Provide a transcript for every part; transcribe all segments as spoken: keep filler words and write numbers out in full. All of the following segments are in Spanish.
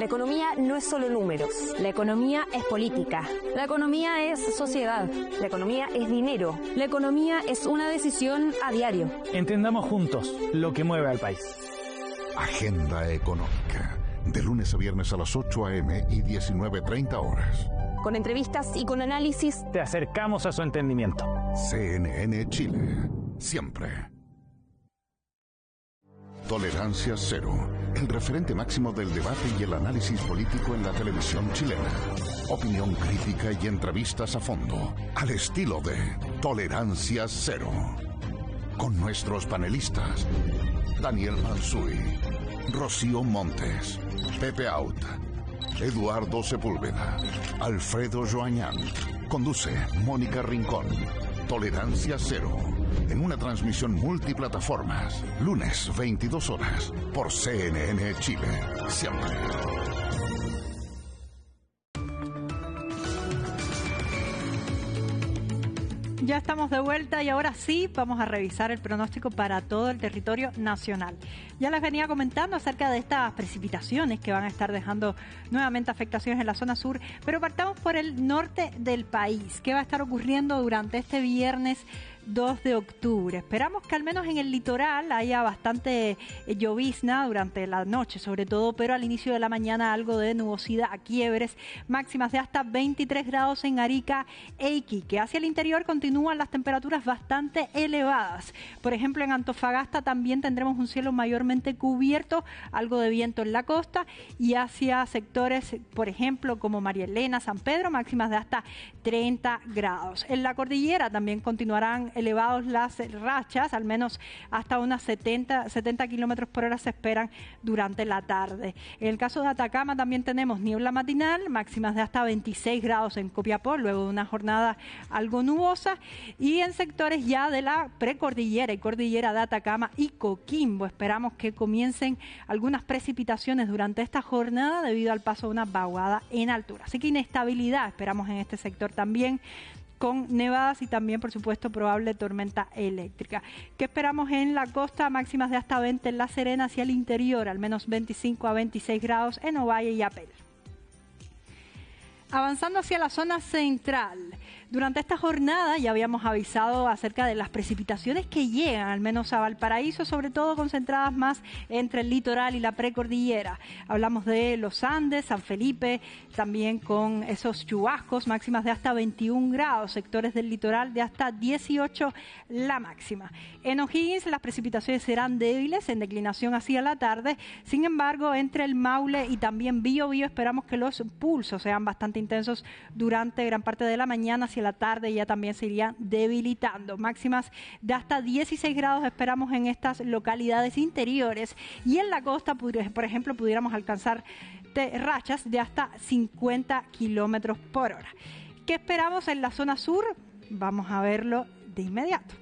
La economía no es solo números. La economía es política. La economía es sociedad. La economía es dinero. La economía es una decisión a diario. Entendamos juntos lo que mueve al país. Agenda Económica. De lunes a viernes a las ocho a eme y diecinueve treinta horas. Con entrevistas y con análisis. Te acercamos a su entendimiento. C N N Chile. Siempre. Tolerancia Cero. El referente máximo del debate y el análisis político en la televisión chilena. Opinión crítica y entrevistas a fondo. Al estilo de Tolerancia Cero. Con nuestros panelistas. Daniel Mansuy, Rocío Montes, Pepe Out, Eduardo Sepúlveda, Alfredo Joañán. Conduce Mónica Rincón. Tolerancia Cero. En una transmisión multiplataformas. Lunes, veintidós horas. Por C N N Chile. Siempre. Ya estamos de vuelta y ahora sí vamos a revisar el pronóstico para todo el territorio nacional. Ya les venía comentando acerca de estas precipitaciones que van a estar dejando nuevamente afectaciones en la zona sur, pero partamos por el norte del país. ¿Qué va a estar ocurriendo durante este viernes dos de octubre? Esperamos que al menos en el litoral haya bastante eh, llovizna durante la noche sobre todo, pero al inicio de la mañana algo de nubosidad a quiebres, máximas de hasta veintitrés grados en Arica e Iquique. Hacia el interior continúan las temperaturas bastante elevadas. Por ejemplo, en Antofagasta también tendremos un cielo mayormente cubierto, algo de viento en la costa, y hacia sectores, por ejemplo, como María Elena, San Pedro, máximas de hasta treinta grados. En la cordillera también continuarán elevados las rachas, al menos hasta unas setenta, setenta kilómetros por hora se esperan durante la tarde. En el caso de Atacama también tenemos niebla matinal, máximas de hasta veintiséis grados en Copiapó, luego de una jornada algo nubosa, y en sectores ya de la precordillera y cordillera de Atacama y Coquimbo esperamos que comiencen algunas precipitaciones durante esta jornada debido al paso de una vaguada en altura. Así que inestabilidad esperamos en este sector también, con nevadas y también, por supuesto, probable tormenta eléctrica. ¿Qué esperamos en la costa? Máximas de hasta veinte en La Serena, hacia el interior, al menos veinticinco a veintiséis grados en Ovalle y Apel. Avanzando hacia la zona central, durante esta jornada ya habíamos avisado acerca de las precipitaciones que llegan, al menos a Valparaíso, sobre todo concentradas más entre el litoral y la precordillera. Hablamos de los Andes, San Felipe, también con esos chubascos, máximas de hasta veintiún grados, sectores del litoral de hasta dieciocho la máxima. En O'Higgins las precipitaciones serán débiles, en declinación hacia la tarde, sin embargo, entre el Maule y también Biobío esperamos que los pulsos sean bastante intensos durante gran parte de la mañana, hacia la tarde ya también se irían debilitando. Máximas de hasta dieciséis grados esperamos en estas localidades interiores, y en la costa, por ejemplo, pudiéramos alcanzar rachas de hasta cincuenta kilómetros por hora. ¿Qué esperamos en la zona sur? Vamos a verlo de inmediato.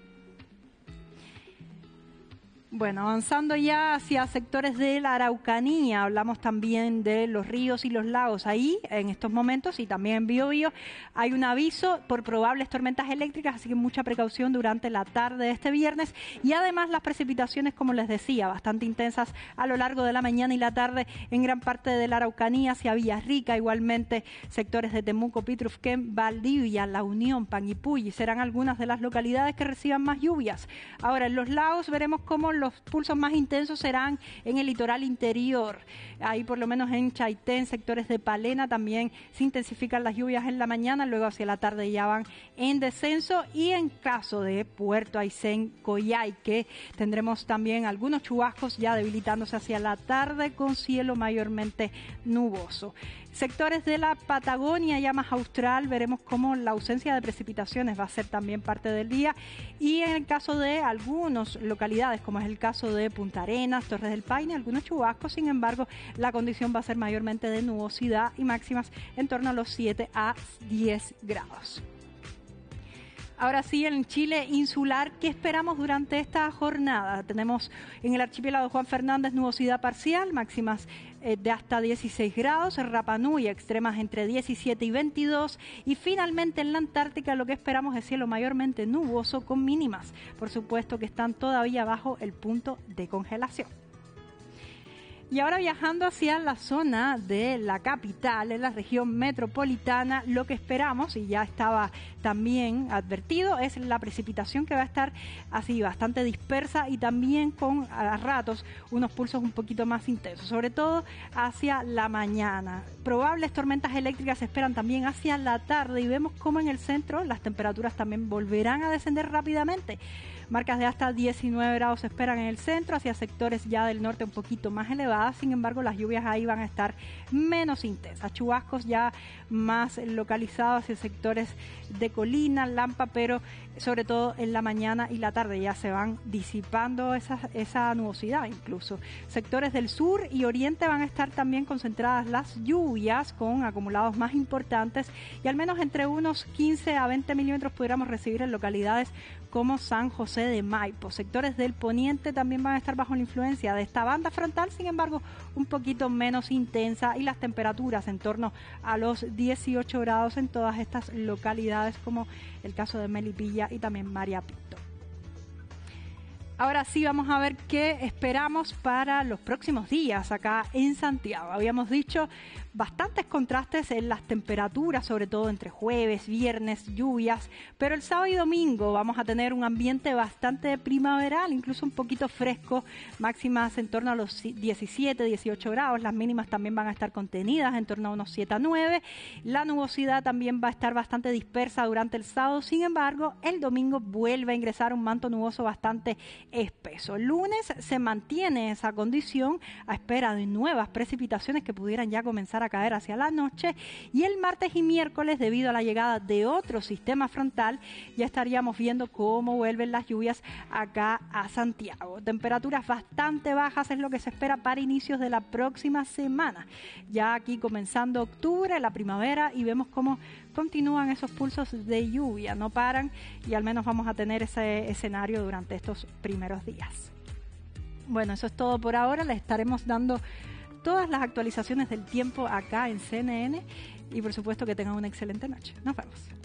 Bueno, avanzando ya hacia sectores de la Araucanía, hablamos también de los ríos y los lagos. Ahí, en estos momentos, y también en Biobío, hay un aviso por probables tormentas eléctricas, así que mucha precaución durante la tarde de este viernes. Y además las precipitaciones, como les decía, bastante intensas a lo largo de la mañana y la tarde en gran parte de la Araucanía, hacia Villarrica, igualmente sectores de Temuco, Pitrufquén, Valdivia, La Unión, Panguipulli, serán algunas de las localidades que reciban más lluvias. Ahora, en los lagos veremos cómo los pulsos más intensos serán en el litoral interior. Ahí por lo menos en Chaitén, sectores de Palena, también se intensifican las lluvias en la mañana, luego hacia la tarde ya van en descenso. Y en caso de Puerto Aysén, Coyhaique, tendremos también algunos chubascos ya debilitándose hacia la tarde con cielo mayormente nuboso. Sectores de la Patagonia ya más austral, veremos cómo la ausencia de precipitaciones va a ser también parte del día, y en el caso de algunas localidades, como es el caso de Punta Arenas, Torres del Paine, algunos chubascos, sin embargo, la condición va a ser mayormente de nubosidad y máximas en torno a los siete a diez grados. Ahora sí, en Chile insular, ¿qué esperamos durante esta jornada? Tenemos en el archipiélago Juan Fernández nubosidad parcial, máximas eh, de hasta dieciséis grados, en Rapa Nui extremas entre diecisiete y veintidós, y finalmente en la Antártica lo que esperamos es cielo mayormente nuboso con mínimas, por supuesto que están todavía bajo el punto de congelación. Y ahora viajando hacia la zona de la capital, en la región metropolitana, lo que esperamos, y ya estaba también advertido, es la precipitación que va a estar así bastante dispersa y también con a ratos unos pulsos un poquito más intensos, sobre todo hacia la mañana. Probables tormentas eléctricas se esperan también hacia la tarde y vemos cómo en el centro las temperaturas también volverán a descender rápidamente. Marcas de hasta diecinueve grados se esperan en el centro, hacia sectores ya del norte un poquito más elevadas. Sin embargo, las lluvias ahí van a estar menos intensas. Chubascos ya más localizados hacia sectores de colina, Lampa, pero sobre todo en la mañana y la tarde ya se van disipando esa, esa nubosidad incluso. Sectores del sur y oriente van a estar también concentradas las lluvias con acumulados más importantes y al menos entre unos quince a veinte milímetros pudiéramos recibir en localidades como San José de Maipo. Sectores del poniente también van a estar bajo la influencia de esta banda frontal, sin embargo, un poquito menos intensa y las temperaturas en torno a los dieciocho grados en todas estas localidades, como el caso de Melipilla y también María Pinto. Ahora sí vamos a ver qué esperamos para los próximos días acá en Santiago. Habíamos dicho bastantes contrastes en las temperaturas, sobre todo entre jueves, viernes, lluvias, pero el sábado y domingo vamos a tener un ambiente bastante primaveral, incluso un poquito fresco, máximas en torno a los diecisiete, dieciocho grados, las mínimas también van a estar contenidas en torno a unos siete a nueve, la nubosidad también va a estar bastante dispersa durante el sábado, sin embargo, el domingo vuelve a ingresar un manto nuboso bastante espeso. El lunes se mantiene esa condición a espera de nuevas precipitaciones que pudieran ya comenzar a caer hacia la noche y el martes y miércoles, debido a la llegada de otro sistema frontal, ya estaríamos viendo cómo vuelven las lluvias acá a Santiago. Temperaturas bastante bajas es lo que se espera para inicios de la próxima semana. Ya aquí comenzando octubre, la primavera, y vemos cómo continúan esos pulsos de lluvia, no paran y al menos vamos a tener ese escenario durante estos primeros días. Bueno, eso es todo por ahora. Les estaremos dando todas las actualizaciones del tiempo acá en C N N y por supuesto que tengan una excelente noche. Nos vemos.